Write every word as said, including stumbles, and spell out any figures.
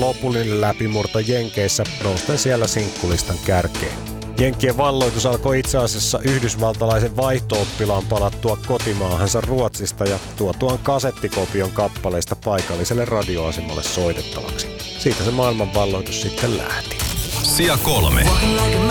lopullinen läpimurto Jenkeissä nousten siellä sinkkulistan kärkeen. Jenkkien valloitus alkoi itse asiassa yhdysvaltalaisen vaihto-oppilaan palattua kotimaahansa Ruotsista ja tuotuaan kasettikopion kappaleista paikalliselle radioasemalle soitettavaksi. Siitä se maailman valloitus sitten lähti. Sija kolme.